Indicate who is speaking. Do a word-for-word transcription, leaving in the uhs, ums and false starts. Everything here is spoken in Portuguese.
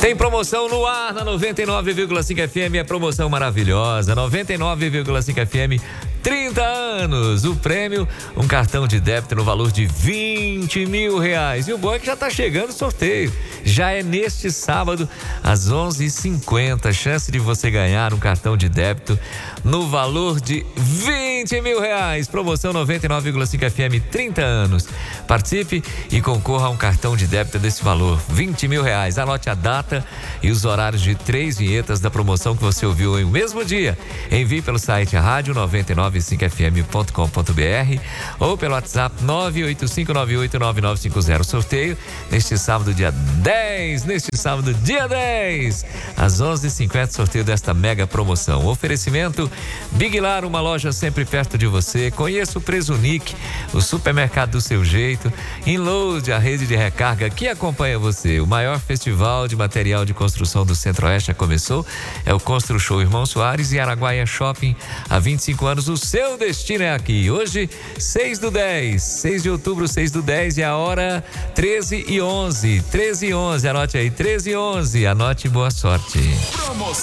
Speaker 1: Tem promoção no ar na noventa e nove vírgula cinco F M, é promoção maravilhosa. noventa e nove vírgula cinco F M, trinta anos. O prêmio, um cartão de débito no valor de vinte mil reais. E o bom é que já está chegando o sorteio. Já é neste sábado, às onze e cinquenta. Chance de você ganhar um cartão de débito no valor de vinte mil reais. Promoção noventa e nove vírgula cinco F M, trinta anos. Participe e concorra a um cartão de débito desse valor, vinte mil reais. Anote a data e os horários de três vinhetas da promoção que você ouviu em o mesmo dia. Envie pelo site rádio noventa e nove cinco F M ponto com ponto B R ou pelo WhatsApp nove oito cinco nove oito nove nove cinco zero. Sorteio neste sábado, dia dez. Neste sábado, dia dez, às onze e cinquenta, sorteio desta mega promoção. Oferecimento Big Lar, uma loja sempre perto de você. Conheça o Presunic, o supermercado do seu jeito. Inload, a rede de recarga que acompanha você. O maior festival de material de construção do Centro-Oeste já começou. É o Constru Show Irmão Soares e Araguaia Shopping. Há vinte e cinco anos, o seu destino é aqui. Hoje, seis do dez, seis de outubro, seis do dez, e a hora treze e onze. treze e onze, anote aí, treze e onze. Anote, boa sorte.
Speaker 2: Promoção